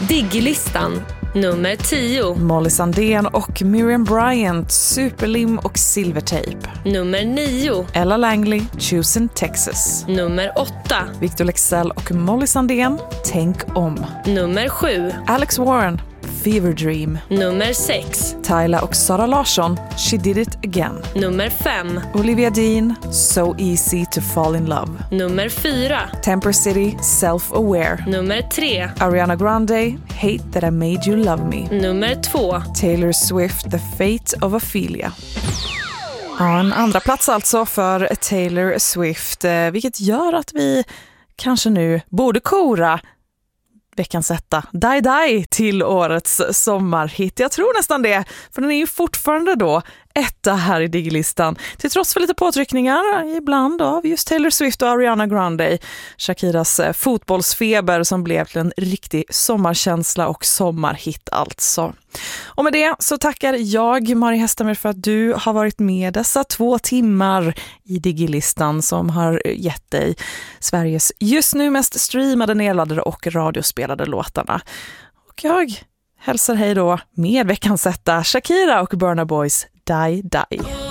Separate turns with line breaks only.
Diggy-listan. Nummer 10.
Molly Sandén och Miriam Bryant, Superlim och Silvertape.
Nummer 9.
Ella Langley, Choosing Texas.
Nummer 8.
Victor Leksell och Molly Sandén, Tänk om.
Nummer 7.
Alex Warren, Fever Dream.
Nummer 6.
Tyla och Sara Larsson, She Did It Again.
Nummer 5.
Olivia Dean, So Easy to Fall in Love.
Nummer 4.
Temper City, Self-Aware.
Nummer 3.
Ariana Grande, Hate That I Made You Love Me.
Nummer 2.
Taylor Swift, The Fate of Ophelia. Ja, en andra plats alltså för Taylor Swift, vilket gör att vi kanske nu borde kora veckans etta, Die Die, till årets sommarhit. Jag tror nästan det, för den är ju fortfarande då etta här i Diggy-listan. Till trots för lite påtryckningar ibland av just Taylor Swift och Ariana Grande. Shakiras fotbollsfeber som blev till en riktig sommarkänsla och sommarhit alltså. Och med det så tackar jag, Marie Hästamer, för att du har varit med dessa 2 timmar i Diggy-listan som har gett dig Sveriges just nu mest streamade, nedladdade och radiospelade låtarna. Och jag hälsar hej då med veckans etta, Shakira och Burna Boys, Die Die.